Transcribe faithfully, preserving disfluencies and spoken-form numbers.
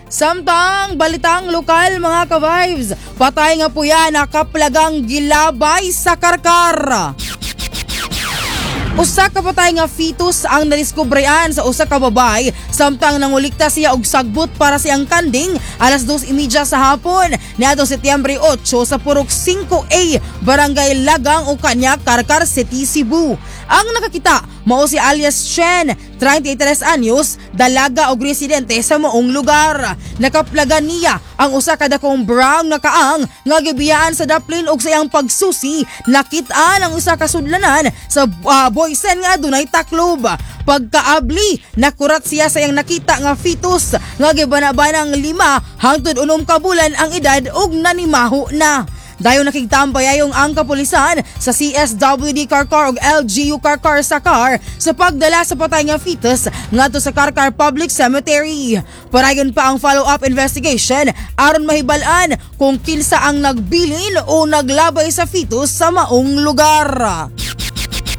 Samtang balitang lokal mga ka-vibes, patay nga po yan nakaplagang gilabay sa karkar. Usa ka patay nga fetus ang nadiskobrean sa usa ka babay samtang nangulikta siya og sagbot para siyang kanding alas dos trenta sa hapon niadtong Setyembre eight sa Purok five A, Barangay Lagang o Kanya, Karkar City, Cebu. Ang nakakita mao si alias Chen, thirty-three anyos, dalaga og residente sa maong lugar. Nakaplagan niya ang usa ka dakong brown nga kaang nga gibiyaan sa daplin og sa iyang pagsusi. Nakit-an ang usa ka sudlanan sa uh, boysen nga dunay taklob. Pagkaabli, nakurat siya sa iyang nakita nga fetus nga gibanabanang lima hangtod unom ka bulan ang edad ug nanimaho na. Dayon nakigtambayayong ang kapulisan sa C S W D Karkar ug L G U Karkar Sakar sa pagdala sa patay nga fetus ngadto sa Karkar Public Cemetery. Parayon pa ang follow-up investigation aron mahibal-an kung kinsa ang nagbilin o naglabay sa fetus sa maong lugar.